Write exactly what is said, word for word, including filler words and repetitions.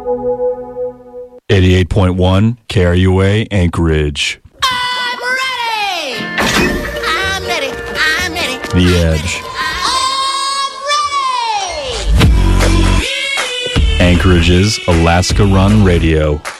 eighty-eight point one K R U A Anchorage. I'm ready! I'm ready! I'm ready! The Edge. I'm ready! Anchorage's Alaska Run Radio.